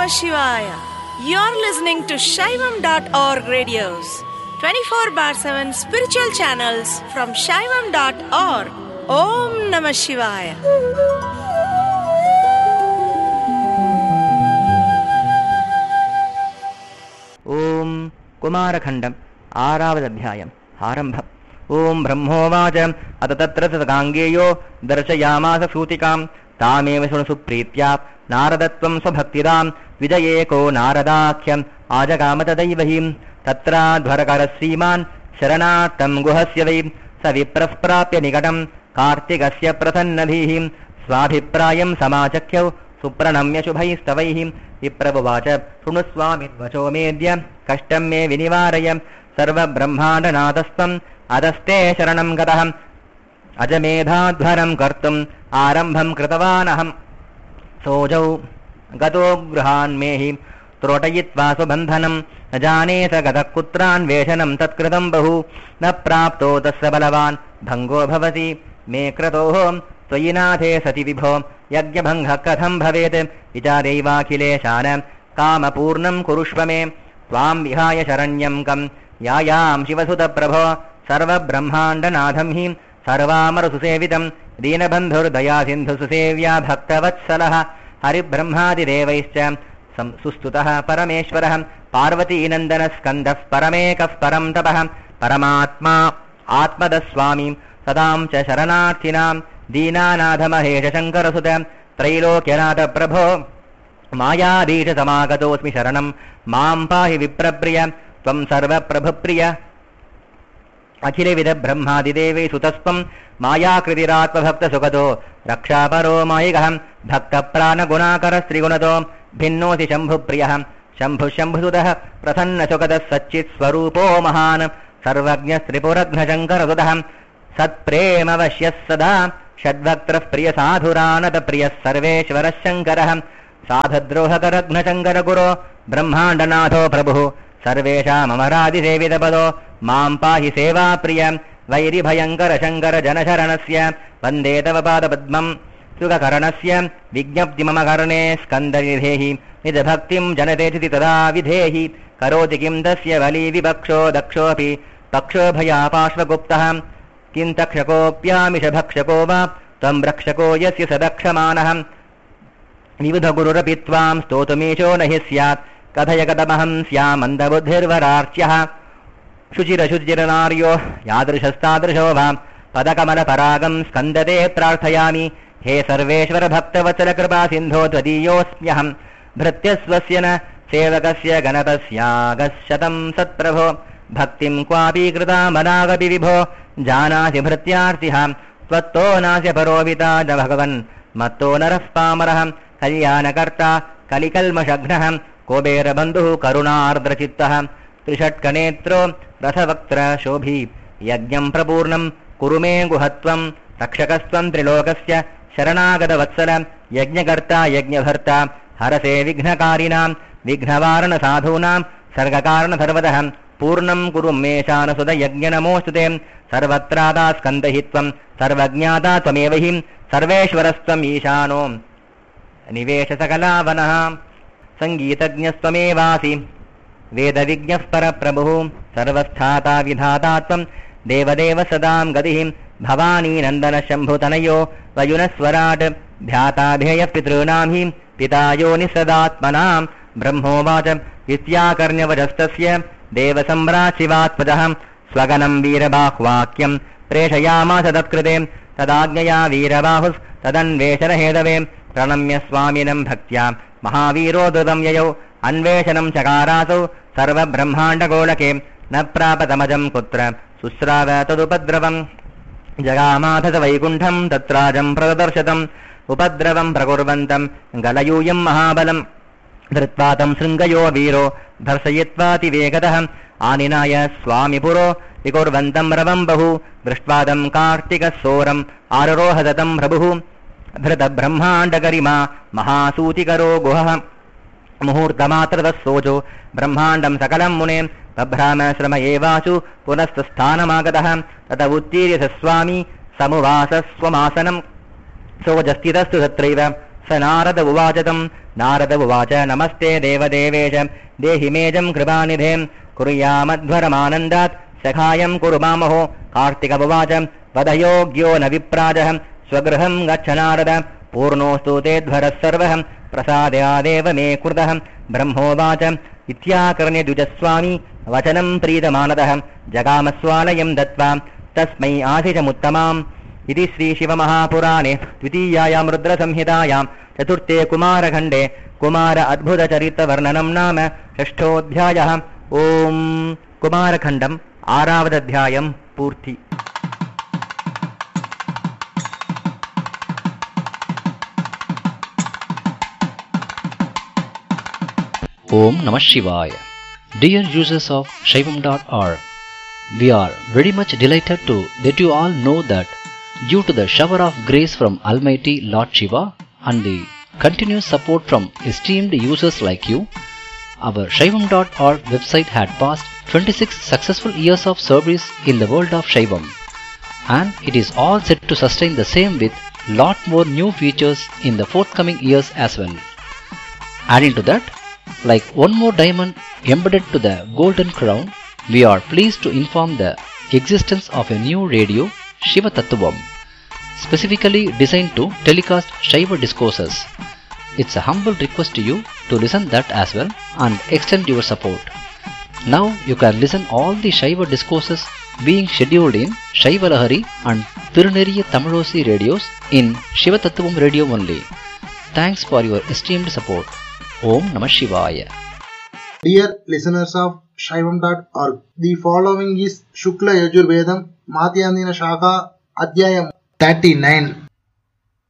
Shivaya. You're listening to Shaivam.org radios, 24/7 spiritual channels from Shaivam.org. Om Namah Shivaya. ओम कुमारखंडम आरावदध्यायम् आरम्भम्। ओम ब्रह्मोवाच अत तत्र तगाङ्गेयो दर्शयामास सूतिकां तामेव शृणु प्रीत्या नारदत्वं स्वभक्तिदां विजयेको नारदाख्यम् आजगाम तदैव हि तत्राध्वरकरः श्रीमान् शरणार्थं गुहस्य वै स विप्रः प्राप्य निकटं कार्तिकस्य प्रसन्नभिः स्वाभिप्रायं समाचख्यौ सुप्रणम्य शुभैस्तवैः विप्रववाच शृणुस्वामिन्वचो मेद्य कष्टं मे विनिवारय सर्वब्रह्माण्डनाथस्त्वम् अधस्ते शरणं गतः अजमेधाध्वरं कर्तुम् आरम्भं कृतवानहम् सोजौ गतो गृहान्मेहि त्रोटयित्वा स्वबन्धनं न जाने स गतः कुत्रान्वेषणं तत्कृतं बहु न प्राप्तो तस्य बलवान् भङ्गो भवति मे क्रतोः त्वयि नाथे सति विभो यज्ञभङ्गः कथं भवेत् विचारैवाखिलेशान कामपूर्णं कुरुष्व मे त्वां विहाय शरण्यं कं यायां शिवसुतप्रभो सर्वब्रह्माण्डनाथं हि सर्वामरसुसेवितं दीनबन्धुर्दया सिन्धुसुसेव्या भक्तवत्सलः हरिब्रह्मादिदेवैश्च सुस्तुतः परमेश्वरः पार्वतीनन्दनस्कन्दः परमेकः परं तपः परमात्मा आत्मदस्वामी सदां च शरणार्थिनां दीनानाथमहेश शङ्करसुत त्रैलोक्यनाथ प्रभो मायाधीश समागतोऽस्मि शरणं मां पाहि विप्रप्रिय त्वं सर्वप्रभुप्रिय अखिलविध ब्रह्मादिदेवै सुतस्त्वं मायाकृतिरात्मभक्तसुगतो रक्षापरो मायिकः भक्तप्राणगुणाकरस्त्रिगुणतो भिन्नोऽसि शम्भुप्रियः शम्भुशम्भुसुतः प्रसन्नसुगतः सच्चित्स्वरूपो महान् सर्वज्ञस्त्रिपुरघ्नशङ्करसुतः सत्प्रेमवश्यः सदा षड्वक्त्रः प्रियसाधुरानतप्रियः सर्वेश्वरः शङ्करः साधद्रोहकरघ्नशङ्करगुरो ब्रह्माण्डनाथो प्रभुः सर्वेषाममरादिसेवितपदो मां पाहि सेवाप्रिय वैरिभयङ्कर शङ्कर जनशरणस्य वन्दे तव पादपद्मं सुखकरणस्य विज्ञप्ति मम कर्णे स्कन्दनिधेहि निजभक्तिं जनतेति तदा विधेहि करोति किं तस्य बली विपक्षो दक्षोऽपि पक्षोभयापार्श्वगुप्तः किं तक्षकोऽप्यामिषभक्षको वा त्वं रक्षको यस्य सदक्षमाणः विबुधगुरुरपि त्वां स्तोतुमीशो न हि स्यात् कथय कथमहं स्यामन्दबुद्धिर्वरार्च्यः शुचिरशुचिरनार्यो यादृशस्तादृशो वा पदकमलपरागं स्कन्दते प्रार्थयामि हे सर्वेश्वर भक्तवत्सलकृपा सिन्धो त्वदीयोऽस्म्यहं भृत्यस्वस्य न सेवकस्य गणपस्यागशतं सत्प्रभो भक्तिं क्वापि कृता मनागपि विभो जानासि भृत्यार्तिः त्वत्तो नास्य परोविता न भगवन् मत्तो नरः पामरः कल्याणकर्ता कलिकल्मषघ्नः कुबेरबन्धुः करुणार्द्रचित्तः त्रिषट्कनेत्रो रथवक्त्र शोभी यज्ञं प्रपूर्णं कुरु मे गुहत्वं रक्षकस्त्वं त्रिलोकस्य शरणागतवत्सल यज्ञकर्ता यज्ञभर्ता हरसे विघ्नकारिणां विघ्नवारणसाधूनां सर्गकारणसर्वतः पूर्णं कुरु मे शानसुतयज्ञनमोऽस्तु ते सर्वत्रादा स्कन्दहि त्वं सर्वज्ञाता त्वमेव हि सर्वेश्वरस्त्वम् ईशानो निवेशसकलावनः सङ्गीतज्ञस्त्वमेवासि वेदविज्ञः परप्रभुः सर्वस्थाता विधाता त्वं देवदेव सदां गतिः भवानी नन्दनशम्भुतनयो वयुनस्वराट् ध्याताधेयः पितॄणां हि पितायो निःसदात्मनां ब्रह्मोवाच वित्याकर्ण्यवचस्तस्य देवसम्राट् शिवात्मजः स्वगनं वीरबाह्वाक्यं प्रेषयामास तत्कृते तदाज्ञया वीरबाहुस्तदन्वेषणहेतवे प्रणम्य स्वामिनं भक्त्या महावीरो द्रुतं ययौ अन्वेषणं चकारासौ सर्वब्रह्माण्डगोलके न प्रापतमजं कुत्र शुश्राव तदुपद्रवं जगामाथ स वैकुण्ठं तत्राजं प्रदर्शतम् उपद्रवं प्रकुर्वन्तं गलयूयं महाबलं धृत्वा तं शृङ्गयो वीरो दर्शयित्वातिवेगतः आनिनाय स्वामिपुरो विकुर्वन्तं रवं बहु दृष्ट्वा तं कार्तिकसोरम् आरोहदतं प्रभुः धृतब्रह्माण्डगरिमा महासूतिकरो गुहः मुहूर्तमात्रतः सोचो ब्रह्माण्डं सकलं मुने बभ्राम श्रम एवासु पुनस्तस्थानमागतः तत उत्तीर्य स स्वामी समुवासस्वमासनं सोजस्थितस्तु तत्रैव स नारद उवाच तं नारद उवाच नमस्ते देवदेवेश देहि मेजं कृपानिधे कुर्यामध्वरमानन्दात् सखायं कुरु मामहो कार्तिक उवाच वदयोग्यो न विप्राजः स्वगृहं गच्छ नारद पूर्णोऽस्तु ते ध्वरः सर्वः प्रसादादेव मे कृतः ब्रह्मोवाच इत्याकर्ण्य द्विजस्वामी वचनं प्रीतमानदः जगामस्वालयं दत्त्वा तस्मै आशिषमुत्तमाम् इति श्रीशिवमहापुराणे द्वितीयायां रुद्रसंहितायां चतुर्थे कुमारखण्डे कुमार अद्भुतचरित्रवर्णनं नाम षष्ठोऽध्यायः। ओम् कुमारखण्डम् आरावदध्यायं पूर्ति। Om Namah Shivaya. Dear users of Shaivam.org, we are very much delighted to let you all know that due to the shower of grace from Almighty Lord Shiva and the continuous support from esteemed users like you, our Shaivam.org website had passed 26 successful years of service in the world of Shaivam, and it is all set to sustain the same with lot more new features in the forthcoming years as well. Adding to that, like one more diamond embedded to the golden crown, we are pleased to inform the existence of a new radio, Shiva Tattvam, specifically designed to telecast Shiva discourses. It's a humble request to you to listen that as well and extend your support. Now you can listen all the Shiva discourses being scheduled in Shiva Lahari and Tiruneriya Tamilosi radios in Shiva Tattvam radio only. Thanks for your esteemed support. Om Namah Shivaya. Dear listeners of Shaivam.org, the following is Shukla Yajurvedam Madhyandina Shaka Adhyayam 39.